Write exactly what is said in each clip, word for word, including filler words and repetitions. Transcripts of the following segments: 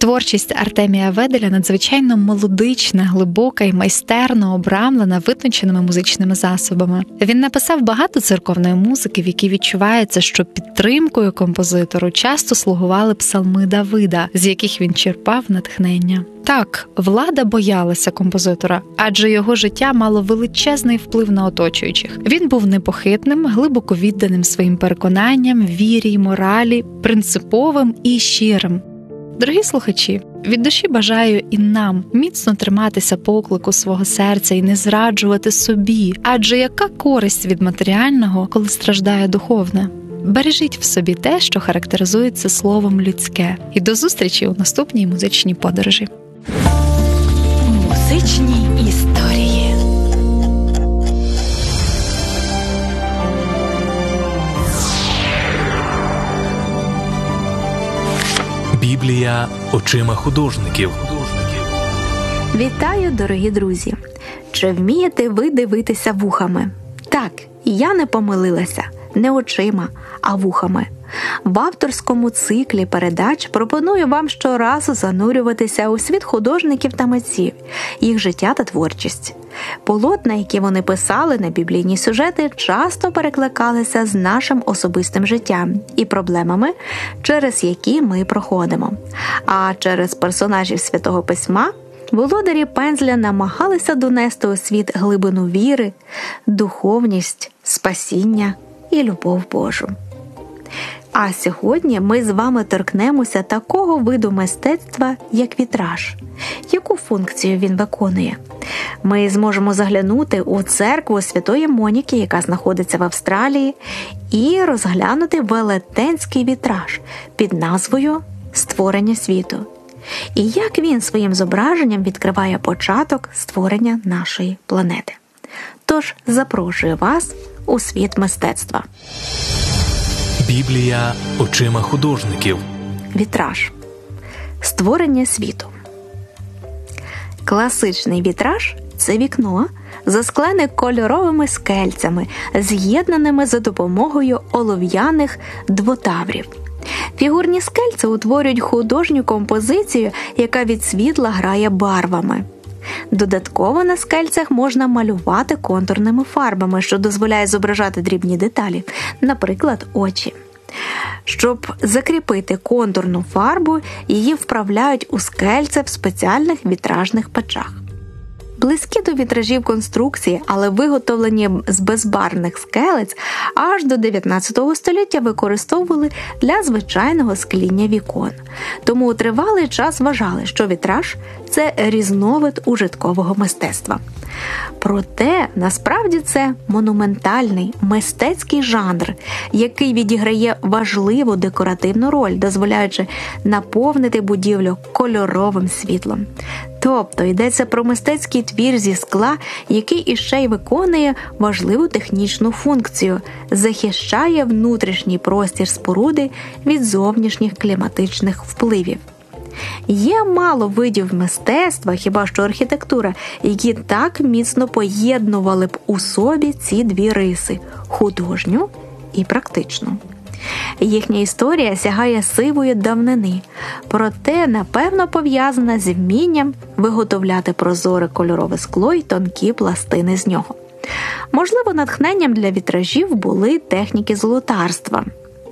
Творчість Артемія Веделя надзвичайно мелодична, глибока і майстерно обрамлена витонченими музичними засобами. Він написав багато церковної музики, в якій відчувається, що підтримкою композитору часто слугували псалми Давида, з яких він черпав натхнення. Так, влада боялася композитора, адже його життя мало величезний вплив на оточуючих. Він був непохитним, глибоко відданим своїм переконанням, вірі й моралі, принциповим і щирим. Дорогі слухачі, від душі бажаю і нам міцно триматися поклику свого серця і не зраджувати собі, адже яка користь від матеріального, коли страждає духовне? Бережіть в собі те, що характеризується словом людське. І до зустрічі у наступній музичній подорожі. Музичні історії. Біблія очима художників. Вітаю, дорогі друзі! Чи вмієте ви дивитися вухами? Так, я не помилилася. Не очима, а вухами. В авторському циклі передач пропоную вам щоразу занурюватися у світ художників та митців, їх життя та творчість. Полотна, які вони писали на біблійні сюжети, часто перекликалися з нашим особистим життям і проблемами, через які ми проходимо. А через персонажів Святого Письма володарі пензля намагалися донести у світ глибину віри, духовність, спасіння і любов Божу. А сьогодні ми з вами торкнемося такого виду мистецтва, як вітраж. Яку функцію він виконує? Ми зможемо заглянути у церкву Святої Моніки, яка знаходиться в Австралії, і розглянути велетенський вітраж під назвою «Створення світу». І як він своїм зображенням відкриває початок створення нашої планети. Тож запрошую вас у світ мистецтва. Біблія очима художників. Вітраж. Створення світу. Класичний вітраж – це вікно, засклене кольоровими скельцями, з'єднаними за допомогою олов'яних двотаврів. Фігурні скельця утворюють художню композицію, яка від світла грає барвами. Додатково на скельцях можна малювати контурними фарбами, що дозволяє зображати дрібні деталі, наприклад, очі. Щоб закріпити контурну фарбу, її вправляють у скельце в спеціальних вітражних печах. Близькі до вітражів конструкції, але виготовлені з безбарвних скелець, аж до дев'ятнадцятого століття використовували для звичайного скління вікон. Тому тривалий час вважали, що вітраж – це різновид ужиткового мистецтва. Проте, насправді це монументальний, мистецький жанр, який відіграє важливу декоративну роль, дозволяючи наповнити будівлю кольоровим світлом. Тобто йдеться про мистецький твір зі скла, який іще й виконує важливу технічну функцію – захищає внутрішній простір споруди від зовнішніх кліматичних впливів. Є мало видів мистецтва, хіба що архітектура, які так міцно поєднували б у собі ці дві риси – художню і практичну. Їхня історія сягає сивої давнини, проте, напевно, пов'язана з вмінням виготовляти прозоре кольорове скло й тонкі пластини з нього. Можливо, натхненням для вітражів були техніки золотарства.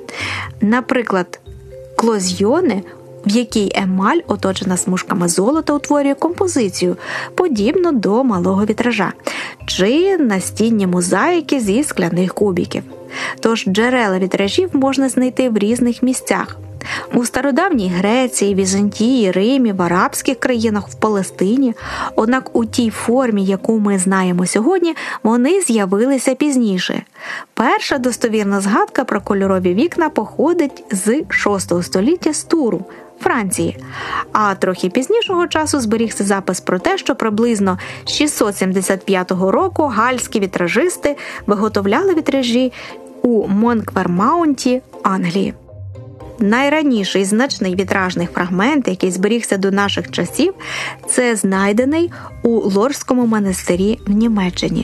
Наприклад, клозьйони, в якій емаль, оточена смужками золота, утворює композицію, подібну до малого вітража, чи настінні мозаїки зі скляних кубиків. Тож джерела вітражів можна знайти в різних місцях. У стародавній Греції, Візантії, Римі, в арабських країнах, в Палестині. Однак у тій формі, яку ми знаємо сьогодні, вони з'явилися пізніше. Перша достовірна згадка про кольорові вікна походить з шостого століття з Туру, Франції. А трохи пізнішого часу зберігся запис про те, що приблизно з шістсот сімдесят п'ятого року гальські вітражисти виготовляли вітражі у Монквермаунті, Англії. Найраніший значний вітражний фрагмент, який зберігся до наших часів, це знайдений у Лорському монастирі в Німеччині.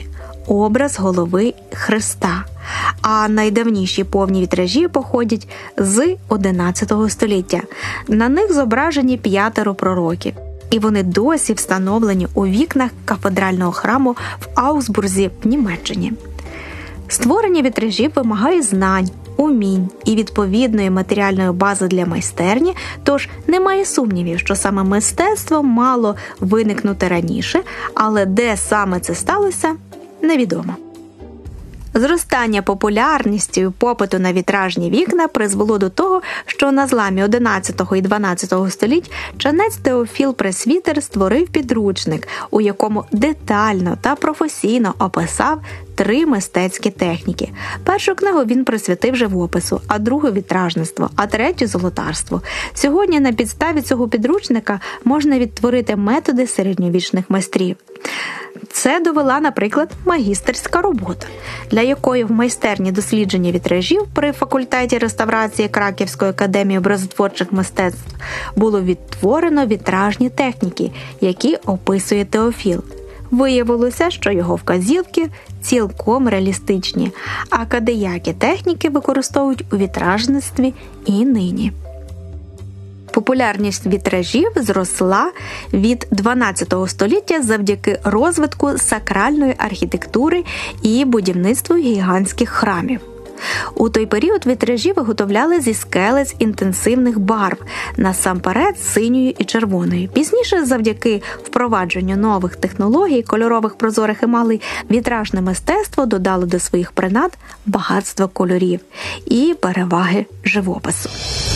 образ голови Христа, а найдавніші повні вітражі походять з одинадцятого століття. На них зображені п'ятеро пророків, і вони досі встановлені у вікнах кафедрального храму в Аусбурзі в Німеччині. Створення вітражів вимагає знань, умінь і відповідної матеріальної бази для майстерні, тож немає сумнівів, що саме мистецтво мало виникнути раніше, але де саме це сталося – невідомо. Зростання популярності і попиту на вітражні вікна призвело до того, що на зламі одинадцятого і дванадцятого століть ченець Теофіл Пресвітер створив підручник, у якому детально та професійно описав три мистецькі техніки. Першу книгу він присвятив живопису, а другу – вітражництву, а третю – золотарству. Сьогодні на підставі цього підручника можна відтворити методи середньовічних майстрів. Це довела, наприклад, магістерська робота, для якої в майстерні дослідження вітражів при факультеті реставрації Краківської академії образотворчих мистецтв було відтворено вітражні техніки, які описує Теофіл. Виявилося, що його вказівки цілком реалістичні, а кадеякі техніки використовують у вітражництві і нині. Популярність вітражів зросла від дванадцятого століття завдяки розвитку сакральної архітектури і будівництву гігантських храмів. У той період вітражі виготовляли зі скелець інтенсивних барв, насамперед синьої і червоної. Пізніше, завдяки впровадженню нових технологій, кольорових прозорих емалей, вітражне мистецтво додало до своїх принад багатство кольорів і переваги живопису.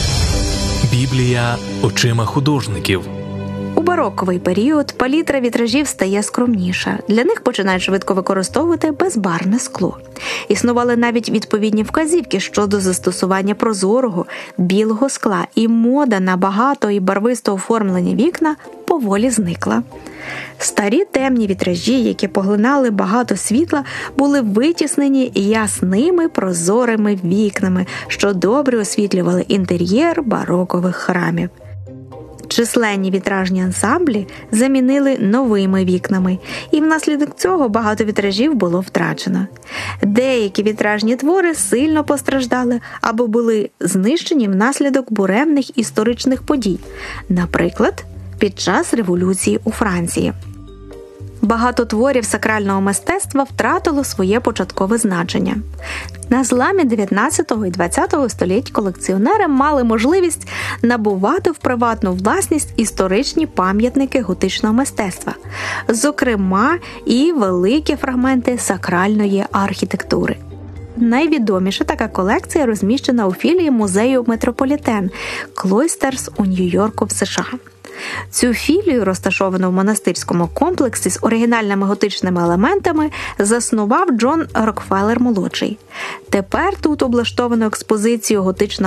Біблія очима художників. У бароковий період палітра вітражів стає скромніша. Для них починають швидко використовувати безбарвне скло. Існували навіть відповідні вказівки щодо застосування прозорого, білого скла, і мода на багато і барвисто оформлені вікна поволі зникла. Старі темні вітражі, які поглинали багато світла, були витіснені ясними прозорими вікнами, що добре освітлювали інтер'єр барокових храмів. Численні вітражні ансамблі замінили новими вікнами, і внаслідок цього багато вітражів було втрачено. Деякі вітражні твори сильно постраждали або були знищені внаслідок буремних історичних подій, наприклад, під час революції у Франції. Багато творів сакрального мистецтва втратило своє початкове значення. На зламі дев'ятнадцятого і двадцятого століть колекціонери мали можливість набувати в приватну власність історичні пам'ятники готичного мистецтва, зокрема і великі фрагменти сакральної архітектури. Найвідоміша така колекція розміщена у філії музею Метрополітен Клойстерс у Нью-Йорку в США. Цю філію, розташовану в монастирському комплексі з оригінальними готичними елементами, заснував Джон Рокфеллер-молодший. Тепер тут облаштовано експозицію готичного